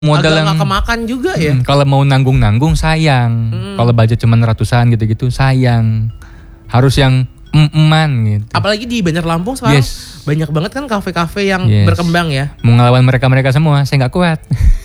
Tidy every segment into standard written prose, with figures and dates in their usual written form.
modal agak yang nggak kemakan juga ya. Kalau mau nanggung sayang. Kalau budget cuma ratusan gitu-gitu sayang. Harus yang eman gitu. Apalagi di Bandar Lampung sekarang banyak banget kan kafe-kafe yang berkembang ya. Mau ngelawan mereka semua, saya nggak kuat.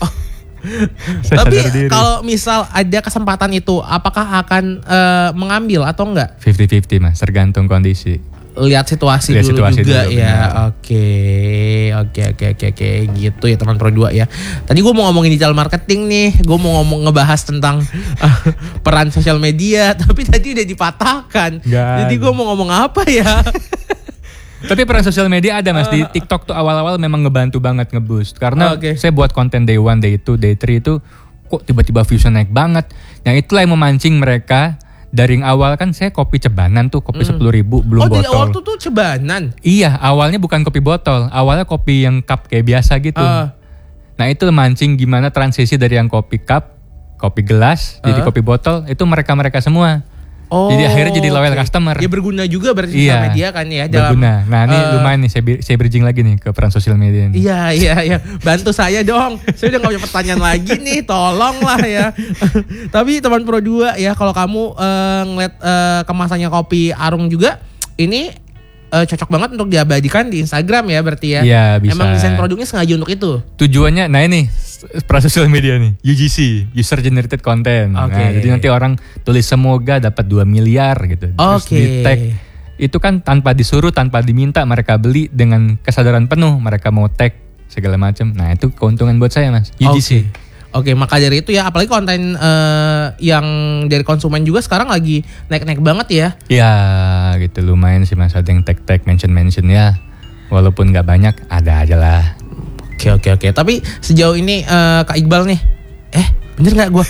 Tapi kalau misal ada kesempatan itu, apakah akan mengambil atau enggak? 50-50 mas, tergantung kondisi. Lihat situasi dulu juga dulu, ya. Oke, gitu ya teman Pro 2 ya. Tadi gue mau ngomongin digital marketing nih, gue mau ngebahas tentang peran sosial media, tapi tadi udah dipatahkan. Jadi gue mau ngomong apa ya? Tapi peran sosial media ada mas, di TikTok tuh awal-awal memang ngebantu banget nge-boost. Karena saya buat konten day 1, day 2, day 3 itu kok tiba-tiba viewsnya naik banget. Yang itulah yang memancing mereka. Dari yang awal kan saya kopi cebanan tuh, kopi 10.000 belum botol. Oh dari awal tuh cebanan? Iya, awalnya bukan kopi botol, awalnya kopi yang cup kayak biasa gitu. Nah itu mancing gimana transisi dari yang kopi cup, kopi gelas, jadi kopi botol, itu mereka semua. Jadi akhirnya jadi loyal customer. Ya berguna juga berarti sosial media kan ya. Berguna. Nah ini lumayan nih, saya bridging lagi nih ke peran sosial media ini. Iya. Bantu saya dong. Saya udah gak punya pertanyaan lagi nih. Tolong lah ya. Tapi teman Pro 2 ya, kalau kamu ngeliat kemasannya kopi Arung juga, ini cocok banget untuk diabadikan di Instagram ya berarti ya. Iya bisa. Emang desain produknya sengaja untuk itu? Tujuannya, nah ini peran sosial media nih, UGC, User Generated Content. Nah, jadi nanti orang tulis semoga dapat 2 miliar gitu. Terus di tag. Itu kan tanpa disuruh, tanpa diminta, mereka beli dengan kesadaran penuh. Mereka mau tag segala macam. Nah itu keuntungan buat saya mas, UGC. Oke, maka dari itu ya, apalagi konten yang dari konsumen juga sekarang lagi naik-naik banget ya. Ya gitu, lumayan sih mas, ada yang tag-tag, mention ya. Walaupun gak banyak, ada aja lah. Oke. Tapi sejauh ini Kak Iqbal nih, bener gak gue?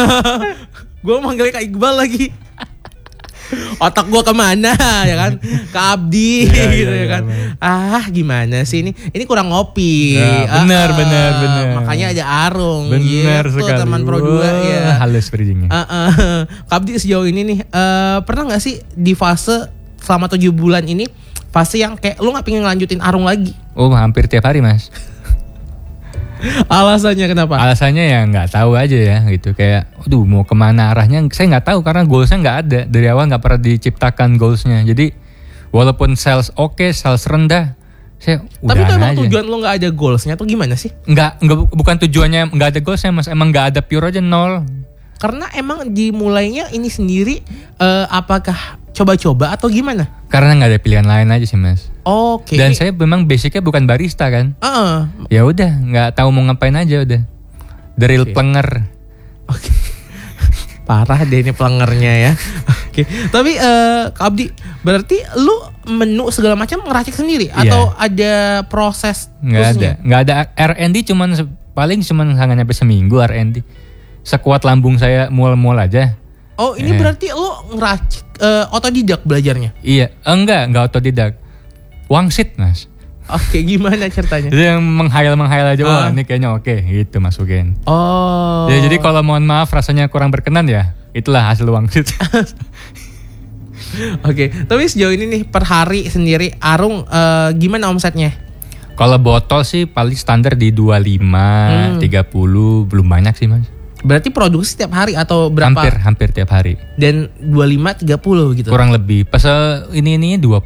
Gue manggilnya Kak Iqbal lagi. Otak gue kemana ya kan? Ke Abdi gitu ya kan. Gimana sih ini kurang ngopi. Bener. Makanya ada Arung. Bener gitu, sekali. Teman Pro 2 ya. Halus bridgingnya. Kak Abdi sejauh ini nih, pernah gak sih di fase selama 7 bulan ini, fase yang kayak lu gak pengen ngelanjutin Arung lagi? Oh hampir tiap hari mas. Alasannya kenapa? Alasannya ya nggak tahu aja ya gitu, kayak mau kemana arahnya saya nggak tahu, karena goalsnya nggak ada dari awal, nggak pernah diciptakan goalsnya. Jadi walaupun sales sales rendah, saya udah aja. Tapi itu emang tujuan lo nggak ada goalsnya atau gimana sih? Nggak, bukan tujuannya nggak ada goalsnya mas, emang nggak ada, pure aja nol. Karena emang dimulainya ini sendiri, apakah coba-coba atau gimana? Karena nggak ada pilihan lain aja sih mas. Oke. Dan saya memang basicnya bukan barista kan. Ya udah, nggak tahu mau ngapain aja udah. Drill plenger. Oke. Parah deh ini plengernya ya. Oke. Tapi Kak Abdi, berarti lu menu segala macam ngeracik sendiri atau ada proses? Nggak ada R&D, paling sangat nyampe seminggu R&D. Sekuat lambung saya mual-mual aja. Oh ini berarti lo ngeracik otodidak belajarnya? Iya, enggak otodidak. Wangsit mas. Oke, gimana ceritanya? Jadi yang menghayal aja, wah ini kayaknya oke, gitu masukin. Oh. Ya, jadi kalau mohon maaf rasanya kurang berkenan ya, itulah hasil wangsit. Oke, tapi sejauh ini nih per hari sendiri Arung gimana omsetnya? Kalau botol sih paling standar di 25, 30, belum banyak sih mas. Berarti produksi setiap hari atau berapa? Hampir tiap hari. Dan 25, 30 gitu? Kurang lebih. Pas ini 20,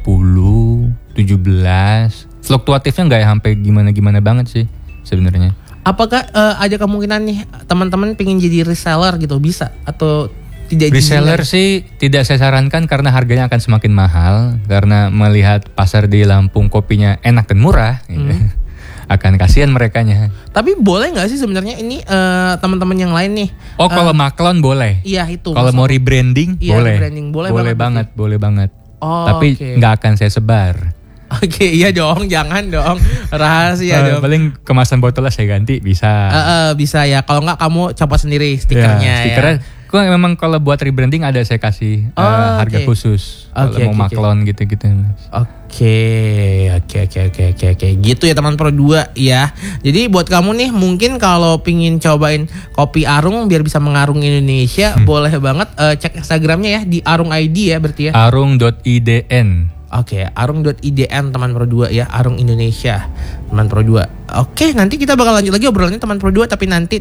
17. Fluktuatifnya nggak sampai gimana banget sih sebenarnya. Apakah ada kemungkinan nih teman-teman pengen jadi reseller gitu, bisa atau tidak? Reseller sih tidak saya sarankan karena harganya akan semakin mahal, karena melihat pasar di Lampung kopinya enak dan murah. Akan kasihan merekanya. Tapi boleh nggak sih sebenarnya ini teman-teman yang lain nih? Kalau maklon boleh. Iya itu. Kalau mau rebranding boleh. Rebranding boleh banget. Oh, tapi nggak akan saya sebar. Oke, iya dong, jangan dong, rahasia dong. Paling kemasan botolnya saya ganti bisa. Bisa ya. Kalau nggak kamu copot sendiri stikernya. Stikernya. Gue memang kalau buat rebranding ada saya kasih harga khusus. Kalau mau maklon gitu-gitu. Oke, gitu ya teman Pro 2 ya. Jadi buat kamu nih mungkin kalau pingin cobain kopi Arung biar bisa mengarungi Indonesia, boleh banget cek Instagramnya ya di Arung ID ya berarti ya. Arung.idn. Oke, arung.idn teman Pro 2 ya, Arung Indonesia teman Pro 2. Oke, nanti kita bakal lanjut lagi obrolannya teman Pro 2, tapi nanti